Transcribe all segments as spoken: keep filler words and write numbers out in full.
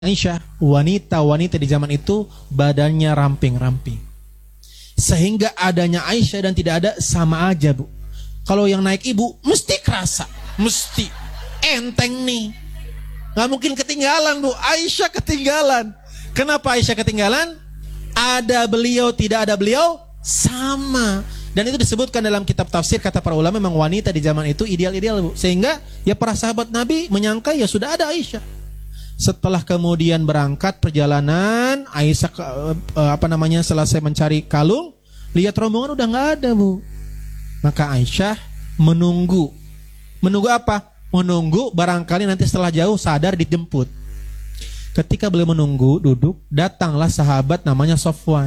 Aisyah, wanita-wanita di zaman itu badannya ramping-ramping. Sehingga adanya Aisyah dan tidak ada sama aja, Bu. Kalau yang naik ibu, mesti kerasa. Mesti. Enteng nih. Gak mungkin ketinggalan, Bu. Aisyah ketinggalan. Kenapa Aisyah ketinggalan? Ada beliau, tidak ada beliau, sama. Dan itu disebutkan dalam kitab tafsir, kata para ulama, memang wanita di zaman itu ideal-ideal, Bu. Sehingga ya para sahabat Nabi menyangka ya sudah ada Aisyah. Setelah kemudian berangkat perjalanan, Aisyah ke, eh, apa namanya selesai mencari kalung, lihat rombongan udah nggak ada, Bu. Maka Aisyah menunggu. Menunggu apa? Menunggu barangkali nanti setelah jauh sadar dijemput. Ketika beliau menunggu duduk, datanglah sahabat namanya Sofwan.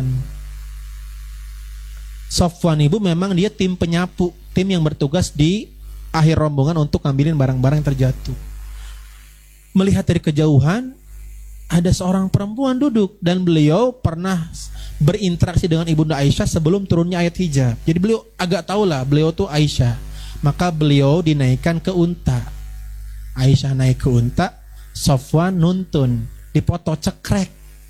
Sofwan ibu memang dia tim penyapu, tim yang bertugas di akhir rombongan untuk ngambilin barang-barang yang terjatuh. Melihat dari kejauhan ada seorang perempuan duduk dan beliau pernah berinteraksi dengan Ibunda Aisyah sebelum turunnya ayat hijab. Jadi beliau agak tahulah beliau tuh Aisyah. Maka beliau dinaikkan ke unta. Aisyah naik ke unta, Sofwan nuntun, dipoto cekrek.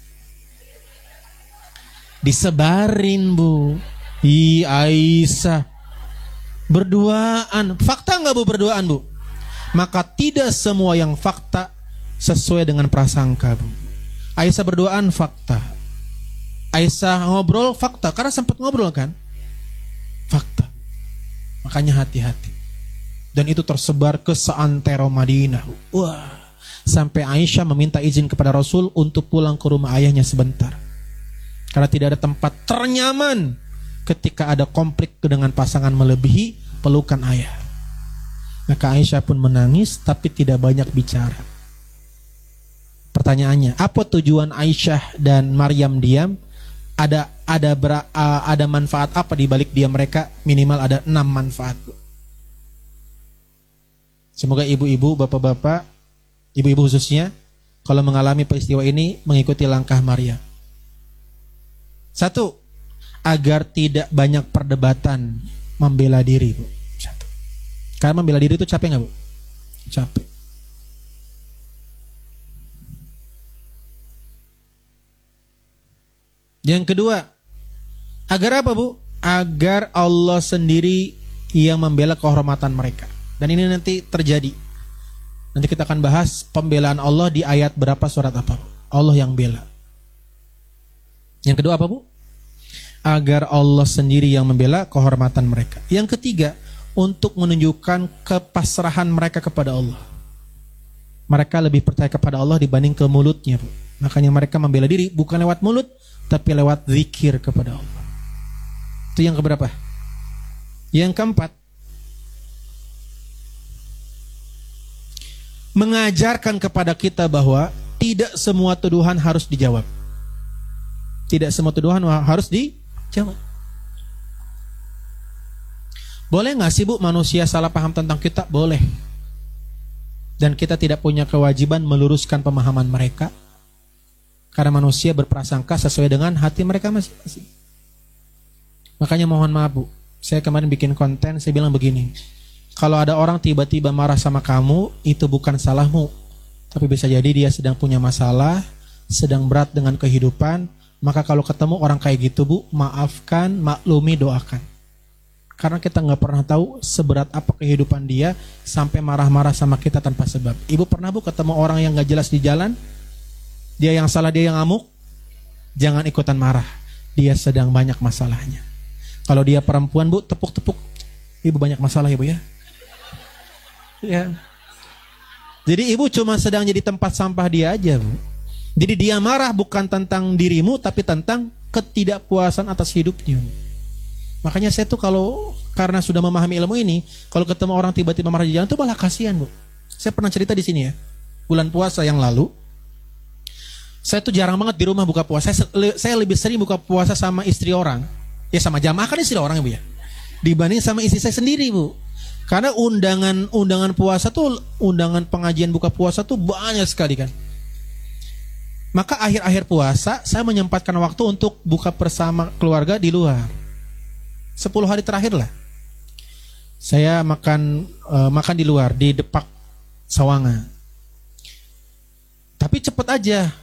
Disebarin, Bu. Ih, Aisyah berduaan. Fakta nggak, Bu, berduaan, Bu? Maka tidak semua yang fakta sesuai dengan prasangka, Bu. Aisyah berduaan fakta. Aisyah ngobrol fakta, karena sempat ngobrol kan? Fakta. Makanya hati-hati. Dan itu tersebar ke seantero Madinah. Wah, sampai Aisyah meminta izin kepada Rasul untuk pulang ke rumah ayahnya sebentar. Karena tidak ada tempat ternyaman ketika ada konflik dengan pasangan melebihi pelukan ayah. Maka Aisyah pun menangis tapi tidak banyak bicara. Pertanyaannya, apa tujuan Aisyah dan Maryam diam? Ada ada ber, uh, ada manfaat apa di balik diam mereka? Minimal ada enam manfaat. Semoga ibu-ibu, bapak-bapak, ibu-ibu khususnya kalau mengalami peristiwa ini mengikuti langkah Maryam. Satu, agar tidak banyak perdebatan membela diri, Bu. Satu. Karena membela diri itu capek nggak, Bu? Capek. Yang kedua, agar apa, Bu? Agar Allah sendiri yang membela kehormatan mereka. Dan ini nanti terjadi. Nanti kita akan bahas pembelaan Allah di ayat berapa surat apa, Bu? Allah yang bela. Yang kedua apa, Bu? Agar Allah sendiri yang membela kehormatan mereka. Yang ketiga, untuk menunjukkan kepasrahan mereka kepada Allah. Mereka lebih percaya kepada Allah dibanding ke mulutnya, Bu. Makanya mereka membela diri bukan lewat mulut, tapi lewat zikir kepada Allah. Itu yang keberapa? Yang keempat, mengajarkan kepada kita bahwa tidak semua tuduhan harus dijawab. Tidak semua tuduhan harus dijawab. Boleh gak sih, Bu, manusia salah paham tentang kita? Boleh. Dan kita tidak punya kewajiban meluruskan pemahaman mereka. Karena manusia berprasangka sesuai dengan hati mereka masing-masing. Makanya mohon maaf, Bu, saya kemarin bikin konten, saya bilang begini, kalau ada orang tiba-tiba marah sama kamu, itu bukan salahmu. Tapi bisa jadi dia sedang punya masalah, sedang berat dengan kehidupan. Maka kalau ketemu orang kayak gitu, Bu, maafkan, maklumi, doakan. Karena kita gak pernah tahu seberat apa kehidupan dia sampai marah-marah sama kita tanpa sebab. Ibu pernah, Bu, ketemu orang yang gak jelas di jalan? Dia yang salah, dia yang ngamuk? Jangan ikutan marah. Dia sedang banyak masalahnya. Kalau dia perempuan, Bu, tepuk-tepuk. Ibu banyak masalah, Ibu, ya. Ya. Jadi ibu cuma sedang jadi tempat sampah dia aja, Bu. Jadi dia marah bukan tentang dirimu, tapi tentang ketidakpuasan atas hidupnya. Makanya saya tuh kalau karena sudah memahami ilmu ini, kalau ketemu orang tiba-tiba marah di jalan tuh malah kasihan, Bu. Saya pernah cerita di sini ya. Bulan puasa yang lalu, saya tuh jarang banget di rumah buka puasa. Saya, saya lebih sering buka puasa sama istri orang. Ya sama jamaah kan istri orang, Bu, ya. Dibanding sama istri saya sendiri, Bu. Karena undangan undangan puasa tuh, undangan pengajian buka puasa tuh banyak sekali kan. Maka akhir-akhir puasa saya menyempatkan waktu untuk buka bersama keluarga di luar. Sepuluh hari terakhir lah. Saya makan uh, makan di luar di Depak Sawangan. Tapi cepat aja